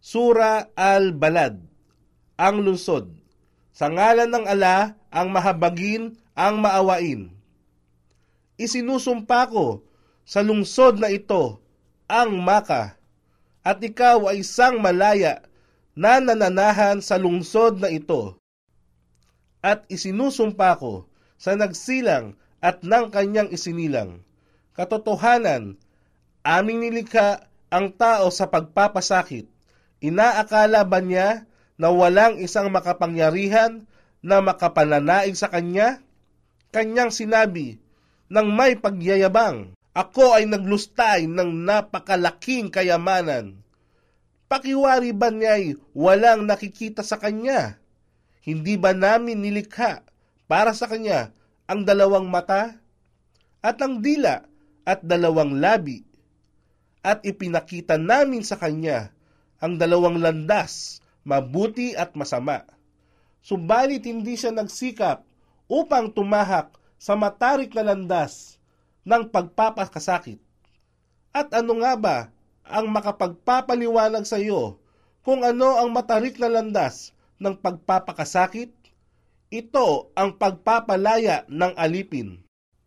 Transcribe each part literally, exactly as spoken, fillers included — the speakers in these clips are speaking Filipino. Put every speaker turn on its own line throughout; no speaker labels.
Sura al-Balad, ang lungsod. Sa ngalan ng ala, ang mahabagin, ang maawain. Isinusumpa ko sa lungsod na ito, ang Maka, at ikaw ay isang malaya na nananahan sa lungsod na ito. At isinusumpa ko sa nagsilang at ng kanyang isinilang. Katotohanan, aming nilikha ang tao sa pagpapasakit. Inaakala ba niya na walang isang makapangyarihan na makapananaig sa kanya? Kanyang sinabi ng may pagyayabang, ako ay naglustay ng napakalaking kayamanan. Pakiwari ba niya'y walang nakikita sa kanya? Hindi ba namin nilikha para sa kanya ang dalawang mata at ang dila at dalawang labi? At ipinakita namin sa kanya ang dalawang landas, mabuti at masama. Subalit hindi siya nagsikap upang tumahak sa matarik na landas ng pagpapakasakit. At ano nga ba ang makapagpapaliwanag sa iyo kung ano ang matarik na landas ng pagpapakasakit? Ito ang pagpapalaya ng alipin.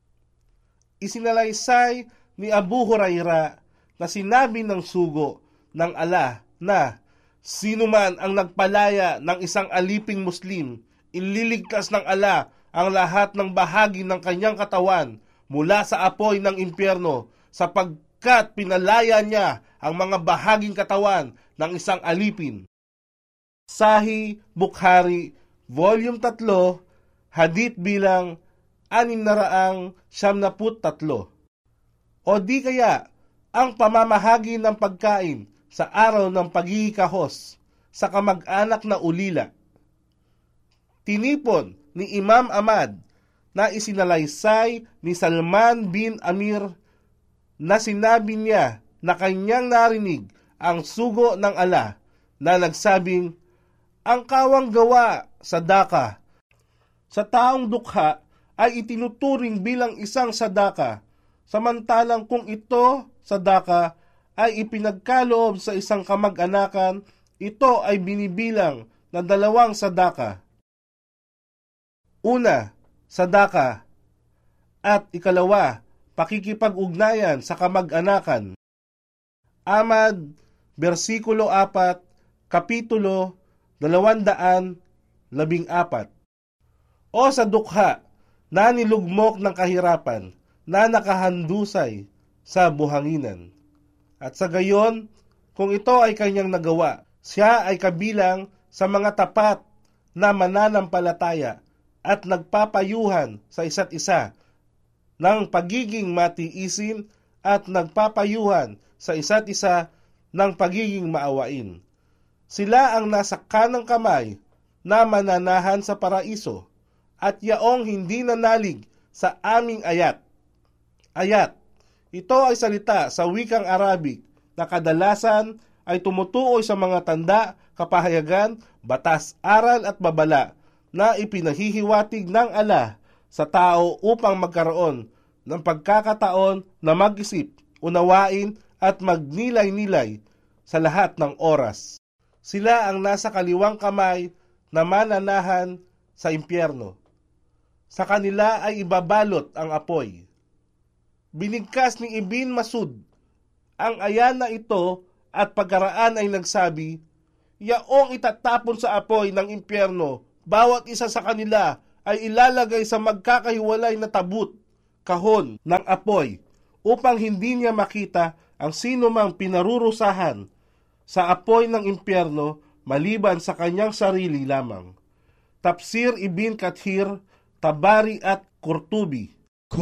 Isinalaysay ni Abu Huraira na sinabi ng sugo ng ala na sino man ang nagpalaya ng isang aliping Muslim, ililigtas ng ala ang lahat ng bahagi ng kanyang katawan mula sa apoy ng impyerno sapagkat pinalaya niya ang mga bahaging katawan ng isang alipin. Sahih Bukhari, Volume three, Hadith bilang anim na raang siyam na put tatlo. O di kaya ang pamamahagi ng pagkain sa araw ng pagkikahos sa kamag-anak na ulila. Tinipon ni Imam Ahmad na isinalaysay ni Salman bin Amir na sinabi niya na kanyang narinig ang sugo ng ala na nagsabing, ang kawang gawa sa daka sa taong dukha ay itinuturing bilang isang sadaka, samantalang kung ito sadaka ay ipinagkaloob sa isang kamag-anakan, ito ay binibilang na dalawang sadaka. Una, sadaka, at ikalawa, pakikipag-ugnayan sa kamag-anakan. Ahmad, versikulo four, kapitulo dalawandaan labing apat. O sa dukha na nilugmok ng kahirapan na nakahandusay sa buhanginan. At sa gayon, kung ito ay kanyang nagawa, siya ay kabilang sa mga tapat na mananampalataya at nagpapayuhan sa isa't isa ng pagiging matiisin at nagpapayuhan sa isa't isa ng pagiging maawain. Sila ang nasa kanang kamay na mananahan sa paraiso at yaong hindi nanalig sa aming ayat. Ayat. Ito ay salita sa wikang Arabic na kadalasan ay tumutuoy sa mga tanda, kapahayagan, batas, aral at babala na ipinahihiwatig ng ala sa tao upang magkaroon ng pagkakataon na mag-isip, unawain at magnilay-nilay sa lahat ng oras. Sila ang nasa kaliwang kamay na mananahan sa impyerno. Sa kanila ay ibabalot ang apoy. Binigkas ni Ibn Masud ang ayan na ito at pagkaraan ay nagsabi, yaong itatapon sa apoy ng impyerno, bawat isa sa kanila ay ilalagay sa magkakahiwalay na tabut, kahon ng apoy, upang hindi niya makita ang sino mang pinarurusahan sa apoy ng impyerno maliban sa kanyang sarili lamang. Tafsir Ibn Kathir, Tabari at Qurtubi.